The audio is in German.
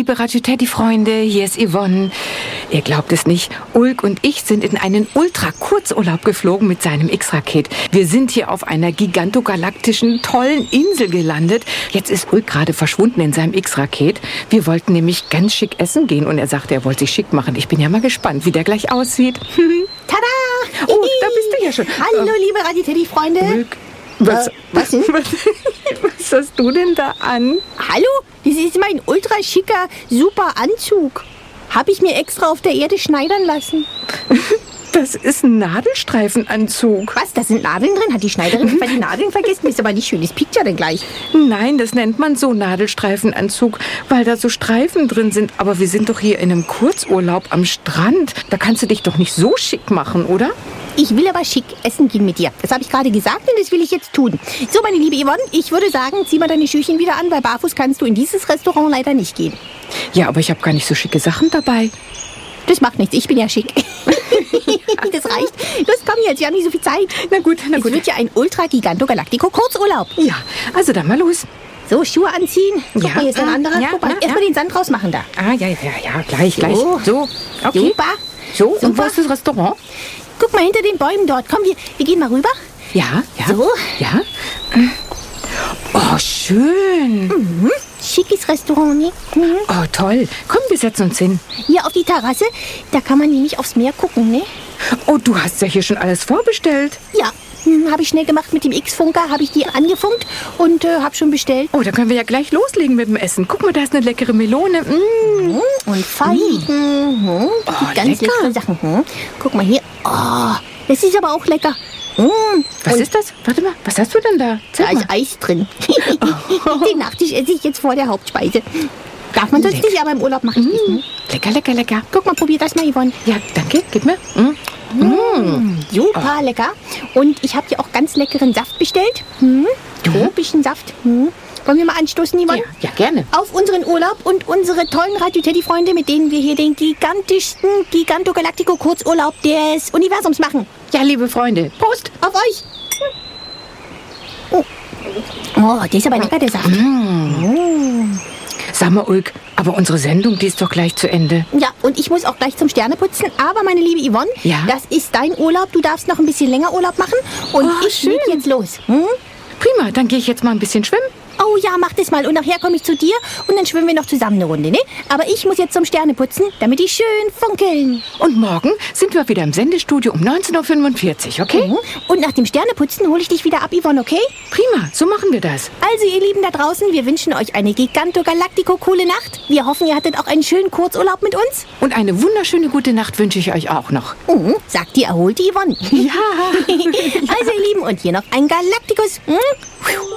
liebe Radio Teddy-Freunde, hier ist Yvonne. Ihr glaubt es nicht, Ulk und ich sind in einen Ultra-Kurzurlaub geflogen mit seinem X-Raket. Wir sind hier auf einer gigantogalaktischen, tollen Insel gelandet. Jetzt ist Ulk gerade verschwunden in seinem X-Raket. Wir wollten nämlich ganz schick essen gehen und er sagte, er wollte sich schick machen. Ich bin ja mal gespannt, wie der gleich aussieht. Tada! Oh, da bist du ja schon. Hallo, liebe Radio Teddy-Freunde. Ulk, was denn? Was hast du denn da an? Hallo, das ist mein ultra schicker, super Anzug. Habe ich mir extra auf der Erde schneidern lassen. Das ist ein Nadelstreifenanzug. Was, da sind Nadeln drin? Hat die Schneiderin etwa die Nadeln vergessen? Ist aber nicht schön, das piekt ja dann gleich. Nein, das nennt man so Nadelstreifenanzug, weil da so Streifen drin sind. Aber wir sind doch hier in einem Kurzurlaub am Strand. Da kannst du dich doch nicht so schick machen, oder? Ich will aber schick essen gehen mit dir. Das habe ich gerade gesagt und das will ich jetzt tun. So, meine liebe Yvonne, ich würde sagen, zieh mal deine Schüchen wieder an, weil barfuß kannst du in dieses Restaurant leider nicht gehen. Ja, aber ich habe gar nicht so schicke Sachen dabei. Das macht nichts, ich bin ja schick. Das reicht. Los, komm jetzt, wir haben nicht so viel Zeit. Na gut. Es wird ja ein Ultra-Giganto-Galactico-Kurzurlaub. Ja, also dann mal los. So, Schuhe anziehen. Guck mal, hier ist ein anderer. Ja, Guck mal, ja, erstmal den Sand rausmachen da. Ah, ja, gleich. So, okay. Super. So, und Super. wo ist das Restaurant? Guck mal hinter den Bäumen dort. Komm, wir gehen mal rüber. Ja. So. Ja. Oh, schön. Schickes Restaurant, ne? Oh, toll. Komm, wir setzen uns hin. Hier auf die Terrasse, da kann man nämlich aufs Meer gucken, ne? Oh, du hast ja hier schon alles vorbestellt. Ja, habe ich schnell gemacht mit dem X-Funker, habe ich die angefunkt und habe schon bestellt. Oh, da können wir ja gleich loslegen mit dem Essen. Guck mal, da ist eine leckere Melone. Und Feigen. Oh, Ganz lecker. leckere Sachen. Guck mal hier. Oh, das ist aber auch lecker. Was ist das? Warte mal, was hast du denn da? Da Zeig mal. ist Eis drin. Den Nachtisch esse ich jetzt vor der Hauptspeise. Darf man sonst nicht, aber im Urlaub mache ich nicht. Ne? Lecker. Guck mal, probier das mal, Yvonne. Ja, danke, gib mir. Super lecker. Und ich habe hier auch ganz leckeren Saft bestellt. Tropischen Saft. Wollen wir mal anstoßen, Yvonne? Ja, gerne. Auf unseren Urlaub und unsere tollen Radio Teddy-Freunde, mit denen wir hier den gigantischsten Giganto-Galactico-Kurzurlaub des Universums machen. Ja, liebe Freunde, Prost. Auf euch! Oh, der ist aber lecker, der Saft. Sag mal, Ulk, aber unsere Sendung, die ist doch gleich zu Ende. Ja, und ich muss auch gleich zum Sterneputzen. Aber, meine liebe Yvonne, Ja? das ist dein Urlaub. Du darfst noch ein bisschen länger Urlaub machen. Und Oh, ich leg schön. jetzt los. Prima, dann gehe ich jetzt mal ein bisschen schwimmen. Oh ja, mach das mal. Und nachher komme ich zu dir und dann schwimmen wir noch zusammen eine Runde, ne? Aber ich muss jetzt zum Sterneputzen, damit die schön funkeln. Und morgen sind wir wieder im Sendestudio um 19:45 Uhr, okay? Und nach dem Sterneputzen hole ich dich wieder ab, Yvonne, okay? Prima, so machen wir das. Also, ihr Lieben da draußen, wir wünschen euch eine giganto-galactico-coole Nacht. Wir hoffen, ihr hattet auch einen schönen Kurzurlaub mit uns. Und eine wunderschöne gute Nacht wünsche ich euch auch noch. Sagt die erholte Yvonne. Ja. Also, ihr Lieben, und hier noch ein Galacticus.